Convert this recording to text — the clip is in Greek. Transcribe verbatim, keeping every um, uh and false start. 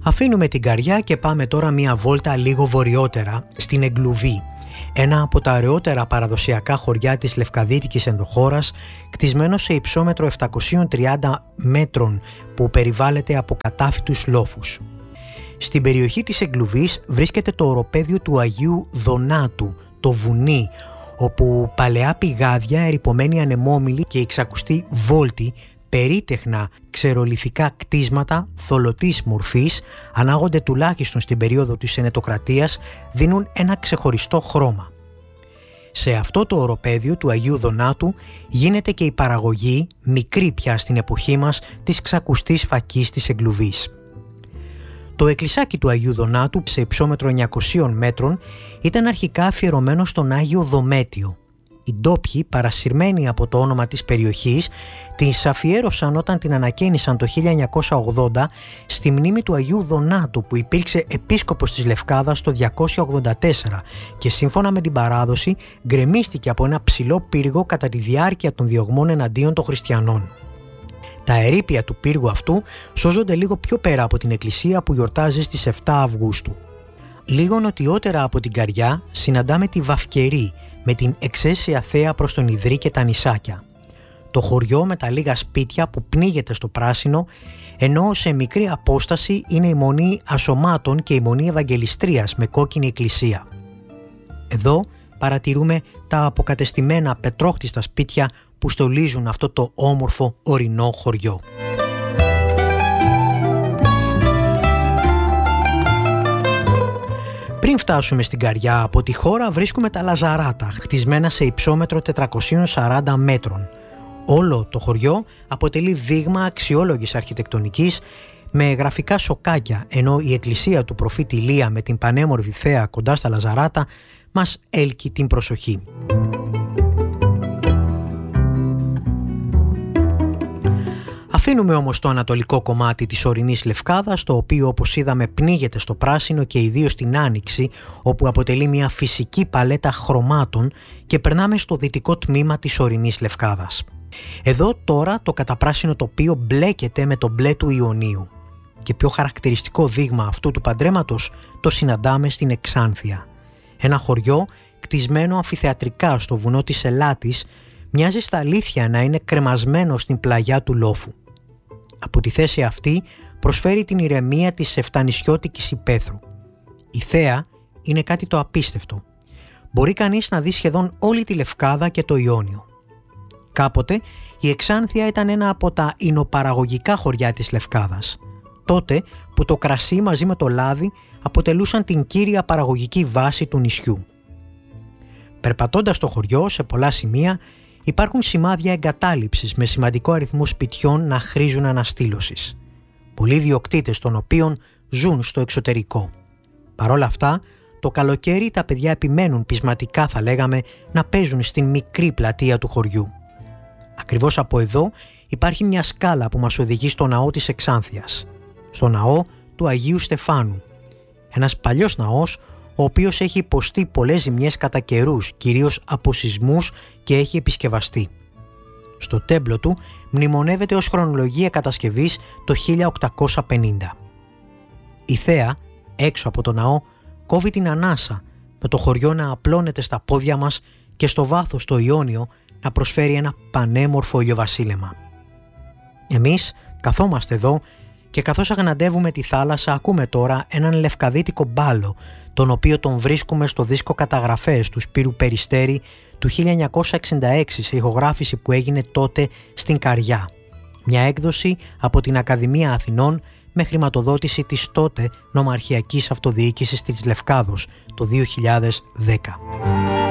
Αφήνουμε την Καριά και πάμε τώρα μία βόλτα λίγο βορειότερα στην Εγκλουβή, ένα από τα ωραιότερα παραδοσιακά χωριά της Λευκαδίτικης ενδοχώρας, κτισμένο σε υψόμετρο επτακόσιων τριάντα μέτρων που περιβάλλεται από κατάφυτους λόφους. Στην περιοχή της Εγκλουβής βρίσκεται το οροπέδιο του Αγίου Δονάτου, το βουνί, όπου παλαιά πηγάδια, ερειπωμένοι ανεμόμυλοι και εξακουστή βόλτη, περίτεχνα ξερολιθικά κτίσματα θωλωτής μορφής, ανάγονται τουλάχιστον στην περίοδο της Ενετοκρατίας, δίνουν ένα ξεχωριστό χρώμα. Σε αυτό το οροπέδιο του Αγίου Δονάτου γίνεται και η παραγωγή, μικρή πια στην εποχή μας, της ξακουστής φακής της Εγκλουβής. Το εκκλησάκι του Αγίου Δονάτου, σε υψόμετρο εννιακοσίων μέτρων, ήταν αρχικά αφιερωμένο στον Άγιο Δομέτιο. Οι ντόπιοι, παρασυρμένοι από το όνομα της περιοχής, τις αφιέρωσαν όταν την ανακαίνισαν το χίλια εννιακόσια ογδόντα στη μνήμη του Αγίου Δονάτου, που υπήρξε επίσκοπος της Λευκάδας το διακόσια ογδόντα τέσσερα και σύμφωνα με την παράδοση γκρεμίστηκε από ένα ψηλό πύργο κατά τη διάρκεια των διωγμών εναντίον των χριστιανών. Τα ερείπια του πύργου αυτού σώζονται λίγο πιο πέρα από την εκκλησία που γιορτάζει στις επτά Αυγούστου. Λίγο νοτιότερα από την Καριά συναντάμε τη Βαφκερή, με την εξαίσια θέα προς τον Ιδρύ και τα νησάκια. Το χωριό με τα λίγα σπίτια που πνίγεται στο πράσινο, ενώ σε μικρή απόσταση είναι η Μονή Ασωμάτων και η Μονή Ευαγγελιστρίας με κόκκινη εκκλησία. Εδώ παρατηρούμε τα αποκατεστημένα πετρόχτιστα σπίτια που στολίζουν αυτό το όμορφο ορεινό χωριό. Πριν φτάσουμε στην Καριά, από τη χώρα βρίσκουμε τα Λαζαράτα, χτισμένα σε υψόμετρο τετρακοσίων σαράντα μέτρων. Όλο το χωριό αποτελεί δείγμα αξιόλογης αρχιτεκτονικής με γραφικά σοκάκια, ενώ η εκκλησία του προφήτη Ηλία με την πανέμορφη θέα κοντά στα Λαζαράτα μας έλκει την προσοχή. Αφήνουμε όμως το ανατολικό κομμάτι της ορεινής Λευκάδας, το οποίο όπως είδαμε πνίγεται στο πράσινο και ιδίως την Άνοιξη, όπου αποτελεί μια φυσική παλέτα χρωμάτων, και περνάμε στο δυτικό τμήμα της ορεινής Λευκάδας. Εδώ τώρα το καταπράσινο τοπίο μπλέκεται με το μπλε του Ιωνίου. Και πιο χαρακτηριστικό δείγμα αυτού του παντρέματος το συναντάμε στην Εξάνθεια. Ένα χωριό κτισμένο αμφιθεατρικά στο βουνό της Ελάτης, μοιάζει στα αλήθεια να είναι κρεμασμένο στην πλαγιά του λόφου. Από τη θέση αυτή προσφέρει την ηρεμία της εφτανισιώτικης υπαίθρου. Η θέα είναι κάτι το απίστευτο. Μπορεί κανείς να δει σχεδόν όλη τη Λευκάδα και το Ιόνιο. Κάποτε η Εξάνθεια ήταν ένα από τα ινοπαραγωγικά χωριά της Λευκάδας. Τότε που το κρασί μαζί με το λάδι αποτελούσαν την κύρια παραγωγική βάση του νησιού. Περπατώντας το χωριό, σε πολλά σημεία υπάρχουν σημάδια εγκατάλειψης με σημαντικό αριθμό σπιτιών να χρήζουν αναστήλωσης. Πολλοί ιδιοκτήτες των οποίων ζουν στο εξωτερικό. Παρ' όλα αυτά, το καλοκαίρι τα παιδιά επιμένουν πεισματικά, θα λέγαμε, να παίζουν στην μικρή πλατεία του χωριού. Ακριβώς από εδώ υπάρχει μια σκάλα που μας οδηγεί στο ναό της Εξάνθειας, στο ναό του Αγίου Στεφάνου. Ένας παλιός ναός, ο οποίος έχει υποστεί πολλές ζημιές κατά καιρούς, κυρίως από σεισμούς, και έχει επισκευαστεί. Στο τέμπλο του μνημονεύεται ως χρονολογία κατασκευής το χίλια οκτακόσια πενήντα. Η θέα, έξω από το ναό, κόβει την ανάσα, με το χωριό να απλώνεται στα πόδια μας και στο βάθος το Ιόνιο να προσφέρει ένα πανέμορφο ηλιοβασίλεμα. Εμείς καθόμαστε εδώ και καθώς αγναντεύουμε τη θάλασσα ακούμε τώρα έναν λευκαδίτικο μπάλο, τον οποίο τον βρίσκουμε στο δίσκο καταγραφές του Σπύρου Περιστέρη του χίλια εννιακόσια εξήντα έξι, σε ηχογράφηση που έγινε τότε στην Καριά. Μια έκδοση από την Ακαδημία Αθηνών με χρηματοδότηση της τότε Νομαρχιακής Αυτοδιοίκησης της Λευκάδος το δύο χιλιάδες δέκα.